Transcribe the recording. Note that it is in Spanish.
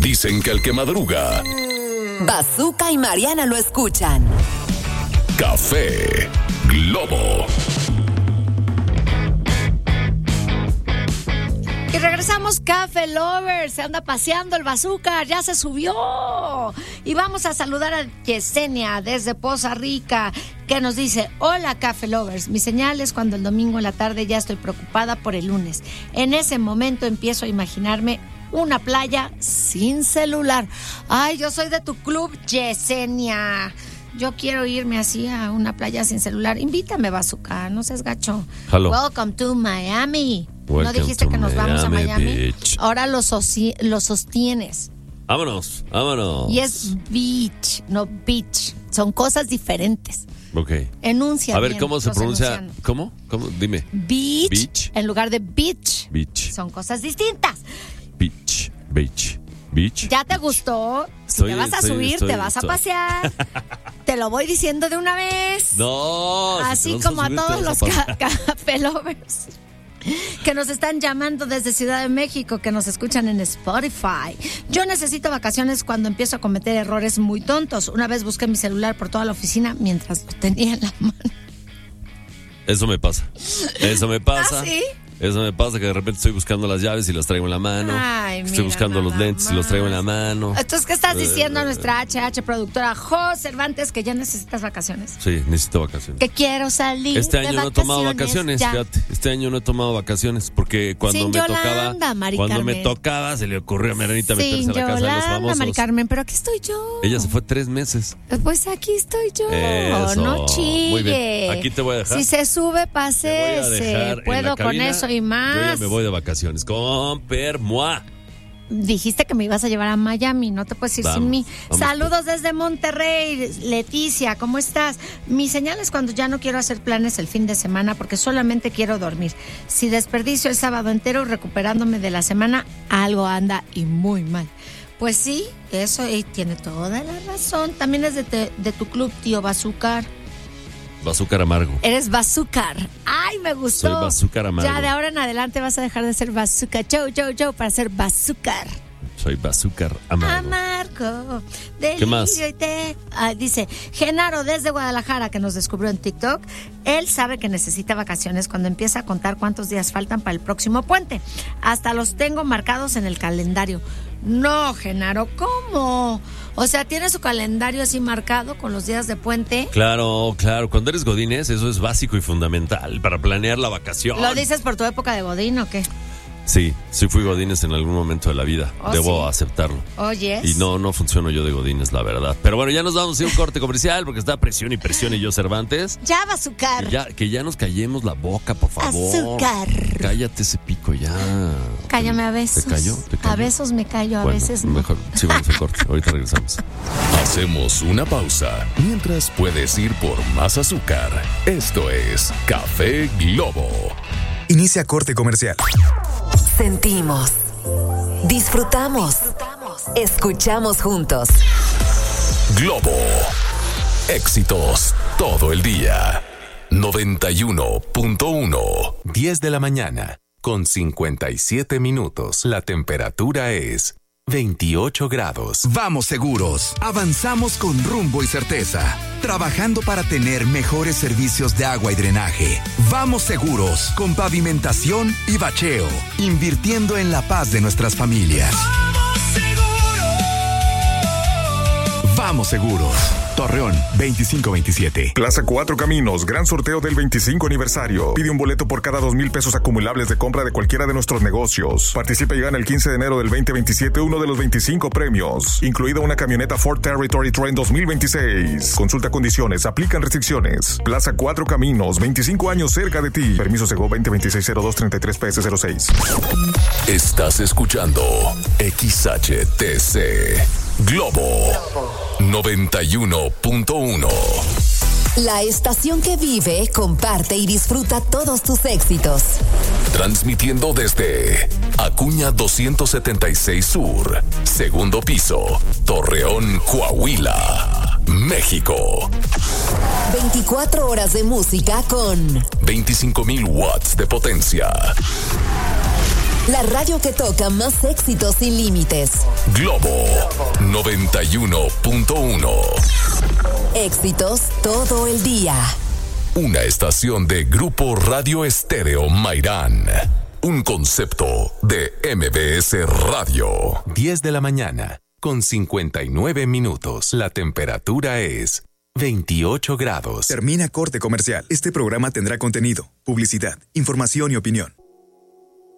Dicen que el que madruga... Bazooka y Mariana lo escuchan. Café Globo. Y regresamos, Café Lovers. Se anda paseando el Bazooka, ya se subió. Y vamos a saludar a Yesenia desde Poza Rica, que nos dice: hola, Café Lovers. Mi señal es cuando el domingo en la tarde ya estoy preocupada por el lunes. En ese momento empiezo a imaginarme una playa sin celular. Ay, yo soy de tu club, Yesenia. Yo quiero irme así a una playa sin celular. Invítame, Bazooka, no seas gacho. Hello. Welcome to Miami. Welcome ¿No dijiste que nos vamos a Miami? Bitch. Ahora lo sostienes. Vámonos. Y es beach, no beach. Son cosas diferentes. Ok. Enuncia. A ver, bien, ¿cómo se los pronuncia? enunciando. ¿Cómo? Dime. Beach en lugar de beach. Beach. Son cosas distintas. Beach. ¿Ya te gustó? Si te vas a subir, te vas a pasear. Te lo voy diciendo de una vez. No. Así como a todos los Café Lovers que nos están llamando desde Ciudad de México, que nos escuchan en Spotify. Yo necesito vacaciones cuando empiezo a cometer errores muy tontos. Una vez busqué mi celular por toda la oficina mientras lo tenía en la mano. Eso me pasa. ¿Ah, sí? Eso me pasa, que de repente estoy buscando las llaves y las traigo en la mano. Ay, estoy buscando los lentes y los traigo en la mano. Entonces, ¿qué estás diciendo a nuestra HH productora Jo Cervantes, que ya necesitas vacaciones? Sí, necesito vacaciones. Que quiero salir. Este año no he tomado vacaciones, ya. fíjate. Este año no he tomado vacaciones porque cuando Sin me Yolanda, tocaba, Mari cuando Carmen. me tocaba, se le ocurrió a Marianita meterse Sin a la casa de los Yolanda, famosos. Mari Carmen, pero aquí estoy yo. Ella se fue 3 meses. Pues aquí estoy yo. Eso. No chille. Muy bien. Aquí te voy a dejar. Si se sube, Te voy a pásese. dejar en Puedo la con cabina. eso y Yo más. ya me voy de vacaciones. Con permoa. Dijiste que me ibas a llevar a Miami, no te puedes ir Vamos, sin mí. vamos, Saludos pues. desde Monterrey, Leticia, ¿cómo estás? Mi señal es cuando ya no quiero hacer planes el fin de semana porque solamente quiero dormir. Si desperdicio el sábado entero recuperándome de la semana, algo anda y muy mal. Pues sí, eso tiene toda la razón. También es de tu club, tío Bazooka. Bazooka amargo. Eres Bazooka. Ay, me gustó. Soy Bazooka amargo. Ya de ahora en adelante vas a dejar de ser Bazooka. Joe, para ser Bazooka. Soy Bazooka amargo. Amargo. ¿Qué más? Dice Genaro desde Guadalajara, que nos descubrió en TikTok. Él sabe que necesita vacaciones cuando empieza a contar cuántos días faltan para el próximo puente. Hasta los tengo marcados en el calendario. No, Genaro, ¿cómo? O sea, ¿tiene su calendario así marcado con los días de puente? Claro. Cuando eres godínez, eso es básico y fundamental para planear la vacación. ¿Lo dices por tu época de godín o qué? Sí fui godínez en algún momento de la vida. ¿Oh, Debo sí? aceptarlo. Oyes. Y no funciono yo de godínez, la verdad. Pero bueno, ya nos vamos a ir a un corte comercial porque está presión y yo, Cervantes. Ya, Bazooka. Que ya nos callemos la boca, por favor. Azúcar. Cállate ese pico ya. Cállame a besos. ¿Te cayó? A besos me callo, a Bueno, veces no. mejor. Sí, vamos al corte. Ahorita regresamos. Hacemos una pausa mientras puedes ir por más azúcar. Esto es Café Globo. Inicia corte comercial. Sentimos, disfrutamos, escuchamos juntos. Globo. Éxitos todo el día. 91.1. 10 de la mañana con 57 minutos. La temperatura es 28 grados. Vamos seguros. Avanzamos con rumbo y certeza. Trabajando para tener mejores servicios de agua y drenaje. Vamos seguros con pavimentación y bacheo. Invirtiendo en la paz de nuestras familias. Vamos seguros. Torreón, 2527. Plaza Cuatro Caminos, gran sorteo del 25 aniversario. Pide un boleto por cada 2,000 pesos acumulables de compra de cualquiera de nuestros negocios. Participa y gana el 15 de enero del 2027 uno de los 25 premios, incluida una camioneta Ford Territory Trend 2026. Consulta condiciones, aplican restricciones. Plaza Cuatro Caminos, 25 años cerca de ti. Permiso Segov 2026-0233-PS06. Estás escuchando XHTC Globo 91.1. La estación que vive, comparte y disfruta todos tus éxitos. Transmitiendo desde Acuña 276 Sur, segundo piso, Torreón, Coahuila, México. 24 horas de música con 25,000 watts de potencia. La radio que toca más éxitos sin límites. Globo 91.1. Éxitos todo el día. Una estación de Grupo Radio Estéreo Mairán. Un concepto de MBS Radio. 10 de la mañana, con 59 minutos. La temperatura es 28 grados. Termina corte comercial. Este programa tendrá contenido, publicidad, información y opinión.